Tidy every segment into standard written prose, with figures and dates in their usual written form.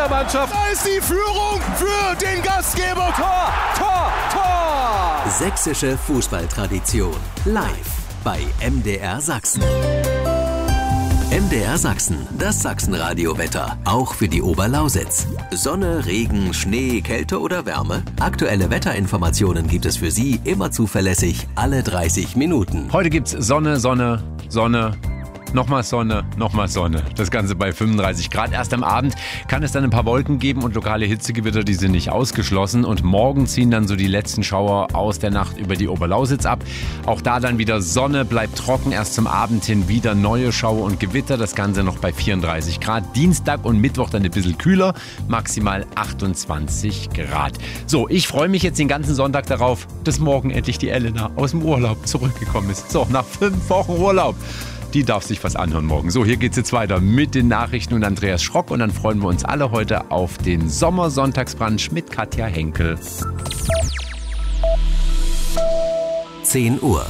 der Mannschaft. Da ist die Führung für den Gastgeber. Tor, Tor, Tor! Sächsische Fußballtradition. Live bei MDR Sachsen. MDR Sachsen, das Sachsenradio-Wetter, auch für die Oberlausitz. Sonne, Regen, Schnee, Kälte oder Wärme? Aktuelle Wetterinformationen gibt es für Sie immer zuverlässig, alle 30 Minuten. Heute gibt's Sonne, Sonne, Sonne. Nochmal Sonne, nochmal Sonne. Das Ganze bei 35 Grad. Erst am Abend kann es dann ein paar Wolken geben und lokale Hitzegewitter, die sind nicht ausgeschlossen. Und morgen ziehen dann so die letzten Schauer aus der Nacht über die Oberlausitz ab. Auch da dann wieder Sonne, bleibt trocken. Erst zum Abend hin wieder neue Schauer und Gewitter. Das Ganze noch bei 34 Grad. Dienstag und Mittwoch dann ein bisschen kühler. Maximal 28 Grad. So, ich freue mich jetzt den ganzen Sonntag darauf, dass morgen endlich die Elena aus dem Urlaub zurückgekommen ist. So, nach 5 Wochen Urlaub. Die darf sich was anhören morgen. So, hier geht's jetzt weiter mit den Nachrichten und Andreas Schrock. Und dann freuen wir uns alle heute auf den Sommersonntagsbrunch mit Katja Henkel. 10 Uhr.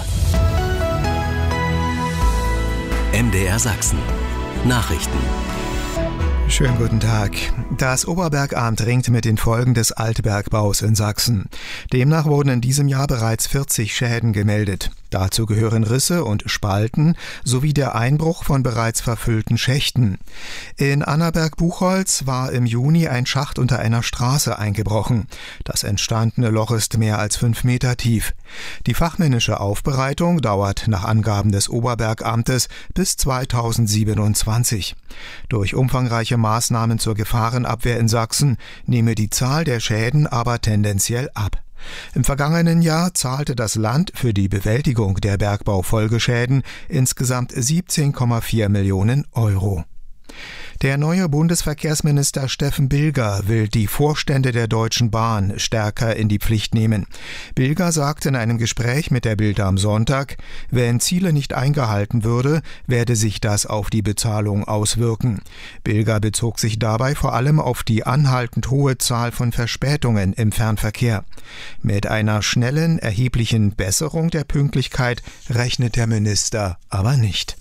MDR Sachsen. Nachrichten. Schönen guten Tag. Das Oberbergamt ringt mit den Folgen des Altbergbaus in Sachsen. Demnach wurden in diesem Jahr bereits 40 Schäden gemeldet. Dazu gehören Risse und Spalten sowie der Einbruch von bereits verfüllten Schächten. In Annaberg-Buchholz war im Juni ein Schacht unter einer Straße eingebrochen. Das entstandene Loch ist mehr als 5 Meter tief. Die fachmännische Aufbereitung dauert nach Angaben des Oberbergamtes bis 2027. Durch umfangreiche Maßnahmen zur Gefahrenabwehr in Sachsen nehme die Zahl der Schäden aber tendenziell ab. Im vergangenen Jahr zahlte das Land für die Bewältigung der Bergbaufolgeschäden insgesamt 17,4 Millionen Euro. Der neue Bundesverkehrsminister Steffen Bilger will die Vorstände der Deutschen Bahn stärker in die Pflicht nehmen. Bilger sagte in einem Gespräch mit der Bild am Sonntag, wenn Ziele nicht eingehalten würde, werde sich das auf die Bezahlung auswirken. Bilger bezog sich dabei vor allem auf die anhaltend hohe Zahl von Verspätungen im Fernverkehr. Mit einer schnellen, erheblichen Besserung der Pünktlichkeit rechnet der Minister aber nicht.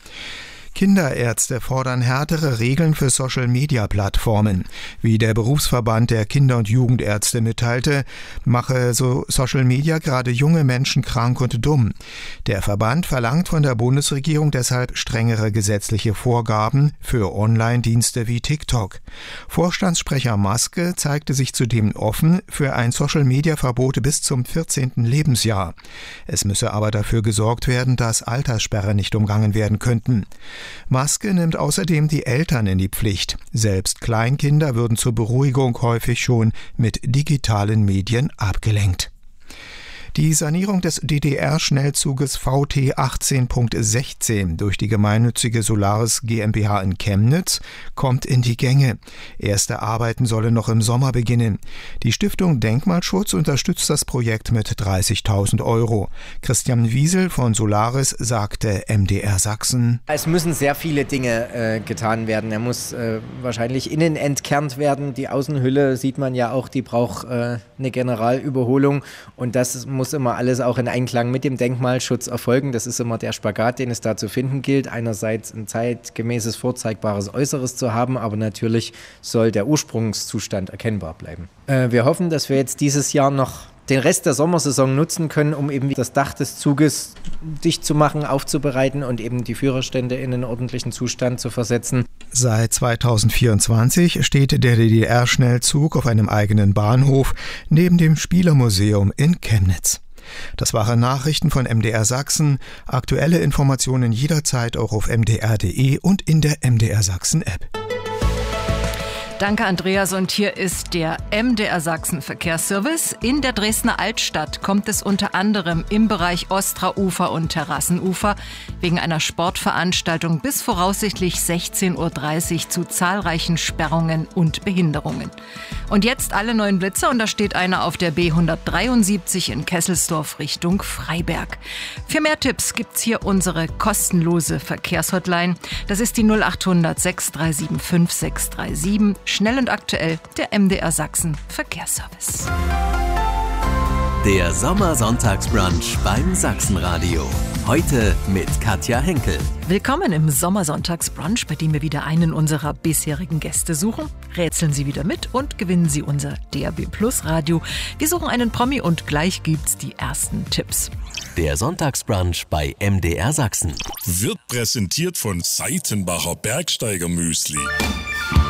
Kinderärzte fordern härtere Regeln für Social-Media-Plattformen. Wie der Berufsverband der Kinder- und Jugendärzte mitteilte, mache so Social Media gerade junge Menschen krank und dumm. Der Verband verlangt von der Bundesregierung deshalb strengere gesetzliche Vorgaben für Online-Dienste wie TikTok. Vorstandssprecher Maske zeigte sich zudem offen für ein Social-Media-Verbot bis zum 14. Lebensjahr. Es müsse aber dafür gesorgt werden, dass Alterssperren nicht umgangen werden könnten. Maske nimmt außerdem die Eltern in die Pflicht. Selbst Kleinkinder würden zur Beruhigung häufig schon mit digitalen Medien abgelenkt. Die Sanierung des DDR-Schnellzuges VT 18.16 durch die gemeinnützige Solaris GmbH in Chemnitz kommt in die Gänge. Erste Arbeiten sollen noch im Sommer beginnen. Die Stiftung Denkmalschutz unterstützt das Projekt mit 30.000 Euro. Christian Wiesel von Solaris sagte MDR Sachsen: Es müssen sehr viele Dinge getan werden. Er muss wahrscheinlich innen entkernt werden. Die Außenhülle sieht man ja auch, die braucht eine Generalüberholung. Und das muss immer alles auch in Einklang mit dem Denkmalschutz erfolgen. Das ist immer der Spagat, den es da zu finden gilt. Einerseits ein zeitgemäßes, vorzeigbares Äußeres zu haben, aber natürlich soll der Ursprungszustand erkennbar bleiben. Wir hoffen, dass wir jetzt dieses Jahr noch den Rest der Sommersaison nutzen können, um eben das Dach des Zuges dicht zu machen, aufzubereiten und eben die Führerstände in einen ordentlichen Zustand zu versetzen. Seit 2024 steht der DDR-Schnellzug auf einem eigenen Bahnhof neben dem Spielermuseum in Chemnitz. Das waren Nachrichten von MDR Sachsen. Aktuelle Informationen jederzeit auch auf mdr.de und in der MDR Sachsen-App. Danke, Andreas. Und hier ist der MDR Sachsen Verkehrsservice. In der Dresdner Altstadt kommt es unter anderem im Bereich Ostraufer und Terrassenufer wegen einer Sportveranstaltung bis voraussichtlich 16:30 Uhr zu zahlreichen Sperrungen und Behinderungen. Und jetzt alle neuen Blitzer und da steht einer auf der B173 in Kesselsdorf Richtung Freiberg. Für mehr Tipps gibt's hier unsere kostenlose Verkehrshotline. Das ist die 0800 637 5637. Schnell und aktuell, der MDR Sachsen Verkehrsservice. Der Sommersonntagsbrunch beim Sachsenradio. Heute mit Katja Henkel. Willkommen im Sommersonntagsbrunch, bei dem wir wieder einen unserer bisherigen Gäste suchen. Rätseln Sie wieder mit und gewinnen Sie unser DAB+ Radio. Wir suchen einen Promi und gleich gibt's die ersten Tipps. Der Sonntagsbrunch bei MDR Sachsen Wird präsentiert von Seitenbacher Bergsteigermüsli.